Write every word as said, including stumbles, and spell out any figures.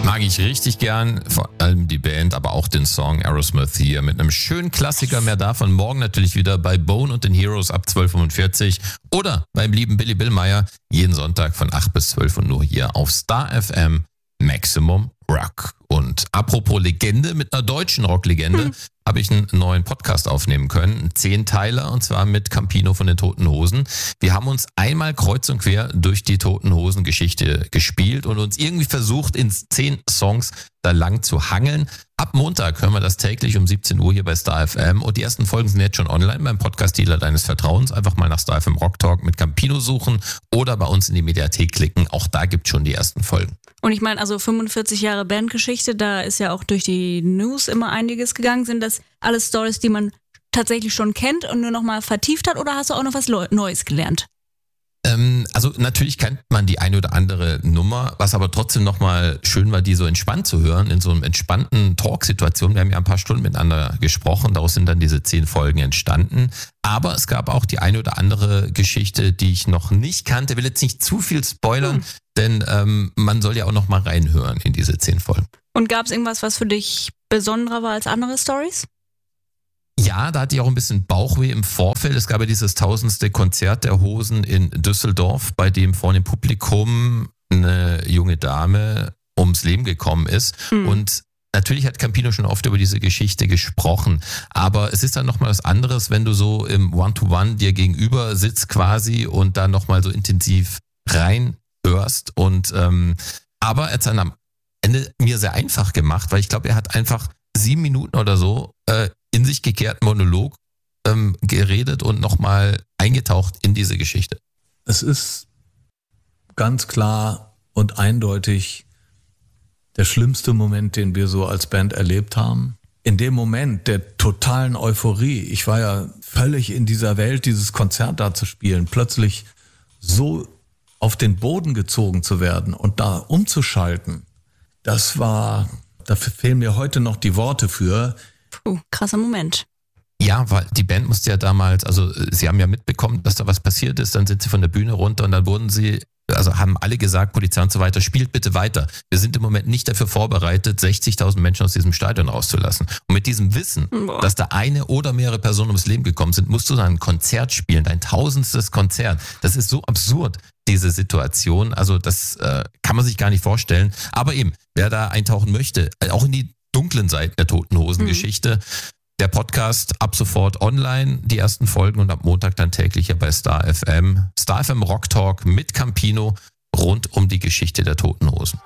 Mag ich richtig gern, vor allem die Band, aber auch den Song Aerosmith hier mit einem schönen Klassiker. Mehr davon morgen natürlich wieder bei Bone und den Heroes ab zwölf Uhr fünfundvierzig oder beim lieben Billy Billmeyer jeden Sonntag von acht bis zwölf und nur hier auf Star F M Maximum Rock. Und apropos Legende, mit einer deutschen Rocklegende hm. habe ich einen neuen Podcast aufnehmen können. Ein Zehnteiler, und zwar mit Campino von den Toten Hosen. Wir haben uns einmal kreuz und quer durch die Toten Hosen Geschichte gespielt und uns irgendwie versucht, in zehn Songs da lang zu hangeln. Ab Montag hören wir das täglich um siebzehn Uhr hier bei Star F M. Und die ersten Folgen sind jetzt schon online beim Podcast-Dealer deines Vertrauens. Einfach mal nach Star F M Rock Talk mit Campino suchen oder bei uns in die Mediathek klicken. Auch da gibt es schon die ersten Folgen. Und ich meine, also fünfundvierzig Jahre Bandgeschichte, da ist ja auch durch die News immer einiges gegangen. Sind das alles Stories, die man tatsächlich schon kennt und nur nochmal vertieft hat, oder hast du auch noch was Neues gelernt? Ähm, also natürlich kennt man die eine oder andere Nummer, was aber trotzdem nochmal schön war, die so entspannt zu hören, in so einem entspannten Talksituation. Wir haben ja ein paar Stunden miteinander gesprochen, daraus sind dann diese zehn Folgen entstanden. Aber es gab auch die eine oder andere Geschichte, die ich noch nicht kannte. Ich will jetzt nicht zu viel spoilern, hm. denn ähm, man soll ja auch noch mal reinhören in diese zehn Folgen. Und gab es irgendwas, was für dich besonderer war als andere Stories? Ja, da hatte ich auch ein bisschen Bauchweh im Vorfeld. Es gab ja dieses tausendste Konzert der Hosen in Düsseldorf, bei dem vor dem Publikum eine junge Dame ums Leben gekommen ist. Hm. Und natürlich hat Campino schon oft über diese Geschichte gesprochen, aber es ist dann nochmal was anderes, wenn du so im One-to-One dir gegenüber sitzt quasi und da nochmal so intensiv reinhörst. Und ähm, aber er hat es dann am Ende mir sehr einfach gemacht, weil ich glaube, er hat einfach sieben Minuten oder so äh, in sich gekehrten Monolog ähm, geredet und nochmal eingetaucht in diese Geschichte. Es ist ganz klar und eindeutig der schlimmste Moment, den wir so als Band erlebt haben. In dem Moment der totalen Euphorie, ich war ja völlig in dieser Welt, dieses Konzert da zu spielen, plötzlich so auf den Boden gezogen zu werden und da umzuschalten, das war, dafür fehlen mir heute noch die Worte für. Puh, krasser Moment. Ja, weil die Band musste ja damals, also sie haben ja mitbekommen, dass da was passiert ist, dann sind sie von der Bühne runter und dann wurden sie, also haben alle gesagt, Polizei und so weiter, spielt bitte weiter. Wir sind im Moment nicht dafür vorbereitet, sechzigtausend Menschen aus diesem Stadion rauszulassen. Und mit diesem Wissen, Boah. dass da eine oder mehrere Personen ums Leben gekommen sind, musst du dann ein Konzert spielen, dein tausendstes Konzert. Das ist so absurd, diese Situation. Also das äh, kann man sich gar nicht vorstellen. Aber eben, wer da eintauchen möchte, auch in die dunklen Seiten der Toten Hosen-Geschichte, mhm. der Podcast ab sofort online, die ersten Folgen, und ab Montag dann täglich hier bei Star F M. Star F M Rock Talk mit Campino rund um die Geschichte der Toten Hosen.